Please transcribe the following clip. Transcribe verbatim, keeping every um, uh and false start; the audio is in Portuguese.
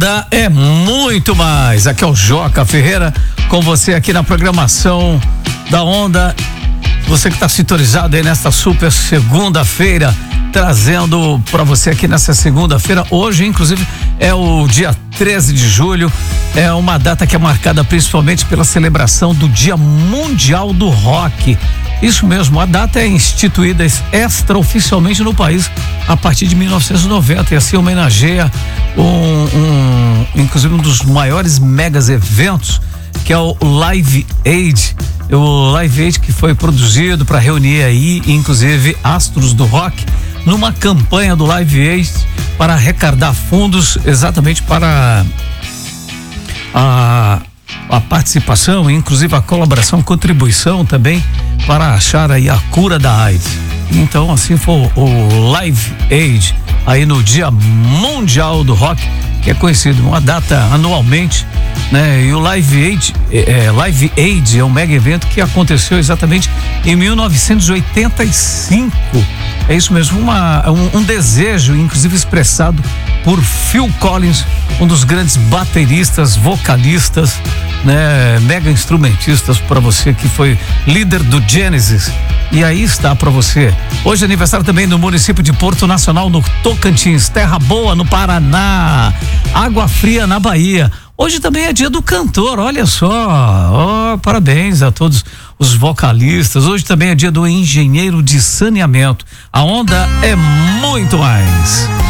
Onda é muito mais. Aqui é o Joca Ferreira com você aqui na programação da Onda. Você que está sintonizado aí nesta super segunda-feira, trazendo para você aqui nessa segunda-feira. Hoje, inclusive, é o dia treze de julho. É uma data que é marcada principalmente pela celebração do Dia Mundial do Rock. Isso mesmo, a data é instituída extraoficialmente no país a partir de mil novecentos e noventa e assim homenageia um, um, inclusive um dos maiores megas eventos, que é o Live Aid. O Live Aid que foi produzido para reunir aí, inclusive, astros do rock, numa campanha do Live Aid para arrecadar fundos exatamente para a, a participação, inclusive a colaboração, contribuição também para achar aí a cura da AIDS. Então, assim foi o Live Aid aí no Dia Mundial do Rock, que é conhecido, uma data anualmente, né? E o Live Aid, é, Live Aid é um mega evento que aconteceu exatamente em mil novecentos e oitenta e cinco. É isso mesmo, uma, um, um desejo, inclusive expressado por Phil Collins, um dos grandes bateristas, vocalistas, né, mega instrumentistas para você, que foi líder do Genesis. E aí está para você. Hoje é aniversário também do município de Porto Nacional, no Tocantins, Terra Boa, no Paraná, Água Fria, na Bahia. Hoje também é dia do cantor, olha só, oh, parabéns a todos os vocalistas. Hoje também é dia do engenheiro de saneamento. A Onda é muito mais.